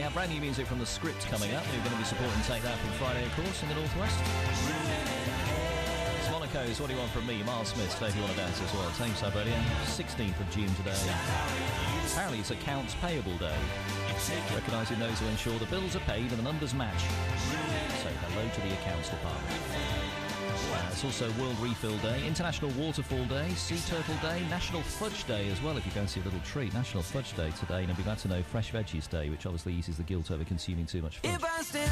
out. Brand new music from The Script coming up. We're going to be supporting Take That from Friday, of course, in the Northwest. It's Monaco's What Do You Want From Me? Miles Smith, today if you want to dance as well. Same sub radio. 16th of June today. Apparently it's Accounts Payable Day. Recognising those who ensure the bills are paid and the numbers match. So hello to the accounts department. It's also World Refill Day, International Waterfall Day, Sea Turtle Day, National Fudge Day as well, if you fancy a little treat. National Fudge Day today, and I'd be glad to know Fresh Veggies Day, which obviously eases the guilt over consuming too much fudge.